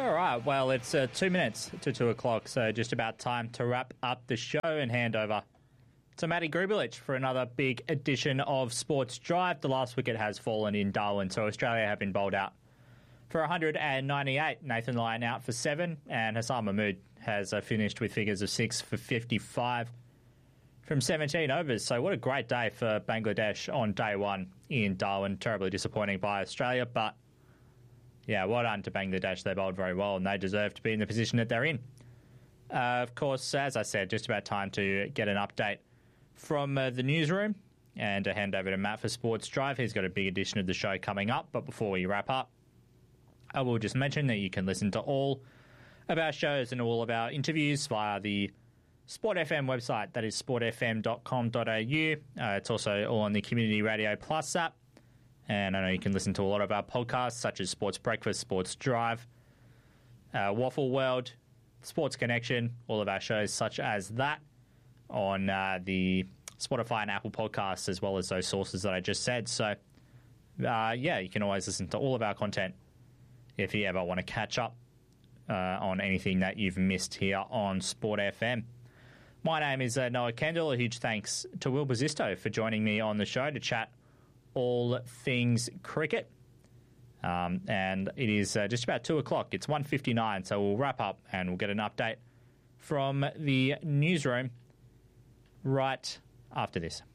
All right, well, it's 2 minutes to 2 o'clock, so just about time to wrap up the show and hand over to Matty Grubelich for another big edition of Sports Drive. The last wicket has fallen in Darwin, so Australia have been bowled out for 198. Nathan Lyon out for 7, and Hassan Mahmood has finished with figures of 6 for 55 from 17 overs. So what a great day for Bangladesh on day one in Darwin. Terribly disappointing by Australia, but yeah, well done to Bangladesh. They bowled very well, and they deserve to be in the position that they're in. Of course, as I said, just about time to get an update from the newsroom and to hand over to Matt for Sports Drive. He's got a big edition of the show coming up, but before we wrap up, I will just mention that you can listen to all of our shows and all of our interviews via the Sport FM website. That is sportfm.com.au. It's also all on the Community Radio Plus app. And I know you can listen to a lot of our podcasts, such as Sports Breakfast, Sports Drive, Waffle World, Sports Connection, all of our shows such as that on the Spotify and Apple podcasts, as well as those sources that I just said. So, yeah, you can always listen to all of our content if you ever want to catch up on anything that you've missed here on Sport FM. My name is Noah Kendall. A huge thanks to Will Basisto for joining me on the show to chat all things cricket. And it is just about 2 o'clock. It's 1:59, so we'll wrap up and we'll get an update from the newsroom right after this.